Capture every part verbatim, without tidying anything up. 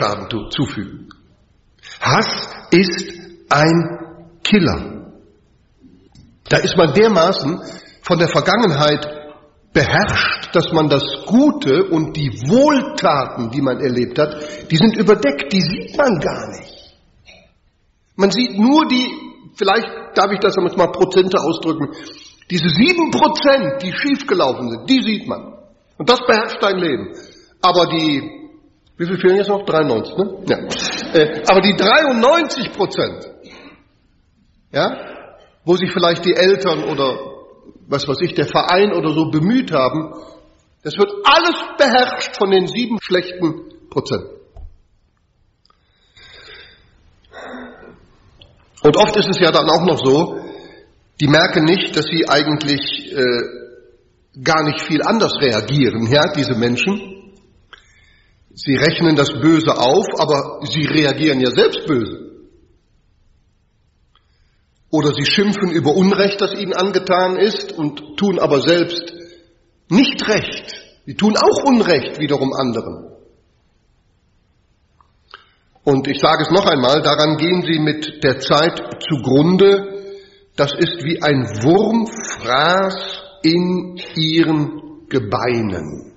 Schaden zufügen. Hass ist ein Killer. Da ist man dermaßen von der Vergangenheit beherrscht, dass man das Gute und die Wohltaten, die man erlebt hat, die sind überdeckt, die sieht man gar nicht. Man sieht nur die, vielleicht darf ich das jetzt mal Prozente ausdrücken, diese sieben Prozent, die schiefgelaufen sind, die sieht man. Und das beherrscht dein Leben. Aber die, wie viel fehlen jetzt noch? dreiundneunzig, ne? Ja. Äh, aber die dreiundneunzig Prozent, ja, wo sich vielleicht die Eltern oder was weiß ich, der Verein oder so bemüht haben, das wird alles beherrscht von den sieben schlechten Prozent. Und oft ist es ja dann auch noch so, die merken nicht, dass sie eigentlich äh, gar nicht viel anders reagieren, ja, diese Menschen. Sie rechnen das Böse auf, aber sie reagieren ja selbst böse. Oder sie schimpfen über Unrecht, das ihnen angetan ist, und tun aber selbst nicht Recht. Sie tun auch Unrecht wiederum anderen. Und ich sage es noch einmal, daran gehen sie mit der Zeit zugrunde. Das ist wie ein Wurmfraß in ihren Gebeinen.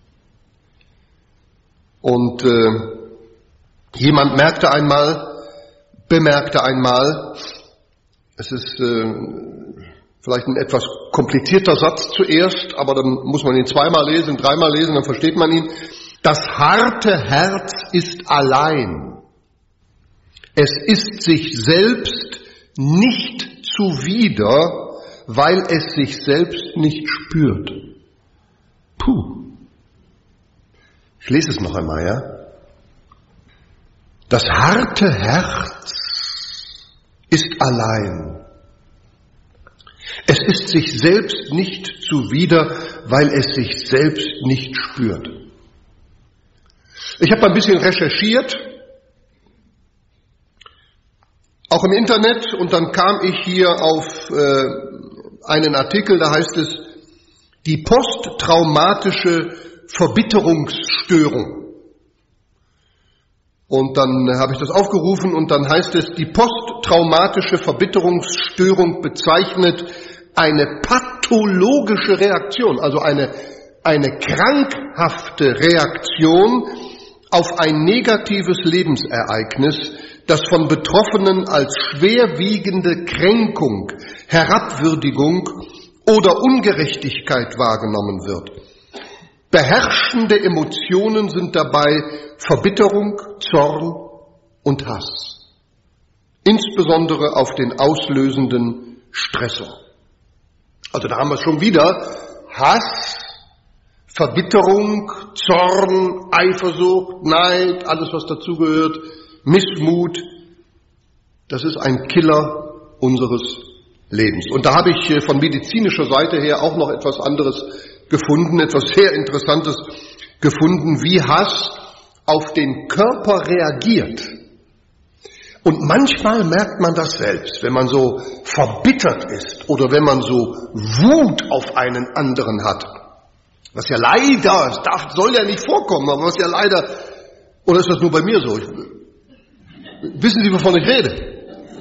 Und äh, jemand merkte einmal, bemerkte einmal, es ist äh, vielleicht ein etwas komplizierter Satz zuerst, aber dann muss man ihn zweimal lesen, dreimal lesen, dann versteht man ihn. Das harte Herz ist allein. Es ist sich selbst nicht zuwider, weil es sich selbst nicht spürt. Puh. Ich lese es noch einmal, ja. Das harte Herz ist allein. Es ist sich selbst nicht zuwider, weil es sich selbst nicht spürt. Ich habe ein bisschen recherchiert, auch im Internet, und dann kam ich hier auf äh, einen Artikel, da heißt es, die posttraumatische Verbitterungsstörung. Und dann habe ich das aufgerufen und dann heißt es, die posttraumatische Verbitterungsstörung bezeichnet eine pathologische Reaktion, also eine, eine krankhafte Reaktion auf ein negatives Lebensereignis, das von Betroffenen als schwerwiegende Kränkung, Herabwürdigung oder Ungerechtigkeit wahrgenommen wird. Beherrschende Emotionen sind dabei Verbitterung, Zorn und Hass. Insbesondere auf den auslösenden Stressor. Also da haben wir schon wieder Hass, Verbitterung, Zorn, Eifersucht, Neid, alles was dazugehört, Missmut. Das ist ein Killer unseres Lebens. Und da habe ich von medizinischer Seite her auch noch etwas anderes gefunden, etwas sehr Interessantes gefunden, wie Hass auf den Körper reagiert. Und manchmal merkt man das selbst, wenn man so verbittert ist oder wenn man so Wut auf einen anderen hat. Was ja leider, es darf, soll ja nicht vorkommen, aber was ja leider, oder ist das nur bei mir so? Ich, wissen Sie, wovon ich rede?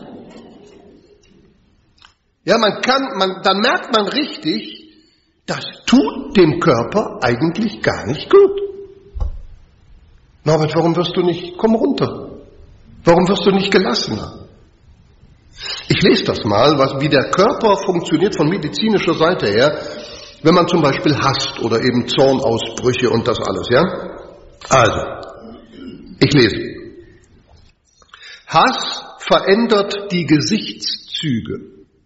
Ja, man kann, man, dann merkt man richtig, das tut dem Körper eigentlich gar nicht gut. Norbert, warum wirst du nicht, komm runter. Warum wirst du nicht gelassener? Ich lese das mal, was, wie der Körper funktioniert von medizinischer Seite her, wenn man zum Beispiel hasst oder eben Zornausbrüche und das alles, ja? Also, ich lese. Hass verändert die Gesichtszüge.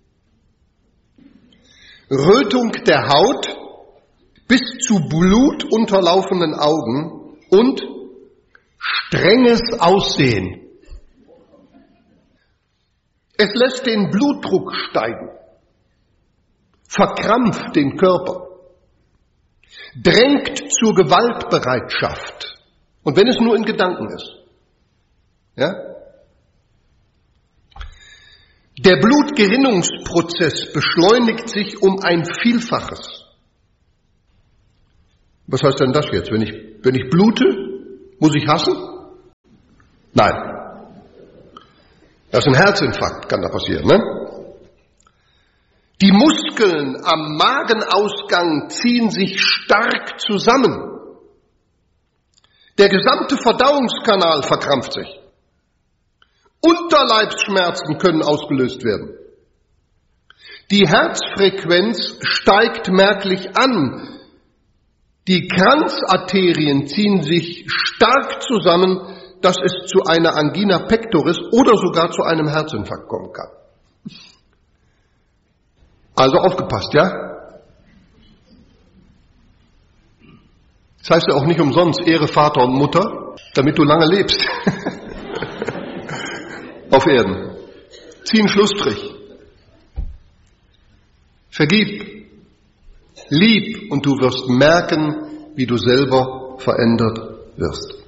Rötung der Haut bis zu blutunterlaufenden Augen und strenges Aussehen. Es lässt den Blutdruck steigen, verkrampft den Körper, drängt zur Gewaltbereitschaft. Und wenn es nur in Gedanken ist. Ja? Der Blutgerinnungsprozess beschleunigt sich um ein Vielfaches. Was heißt denn das jetzt? Wenn ich, wenn ich blute, muss ich hassen? Nein. Das ist ein Herzinfarkt, kann da passieren, ne? Die Muskeln am Magenausgang ziehen sich stark zusammen. Der gesamte Verdauungskanal verkrampft sich. Unterleibsschmerzen können ausgelöst werden. Die Herzfrequenz steigt merklich an. Die Kranzarterien ziehen sich stark zusammen, dass es zu einer Angina pectoris oder sogar zu einem Herzinfarkt kommen kann. Also aufgepasst, ja? Das heißt ja auch nicht umsonst, Ehre Vater und Mutter, damit du lange lebst. Auf Erden. Zieh einen Schlussstrich. Vergib. Lieb und du wirst merken, wie du selber verändert wirst.